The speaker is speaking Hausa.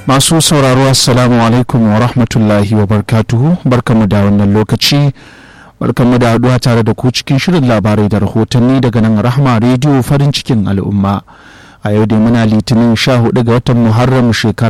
Masu sauraro assalamu alaikum wa rahmatullahi wa barakatuhu, barkamu da wannan lokaci, barkamu da haduwa tare da ku cikin shirin labarai da rahotanni daga nan Rahma Radio farin cikin al'umma. A yau dai muna Litinin 14 ga watan Muharram shekara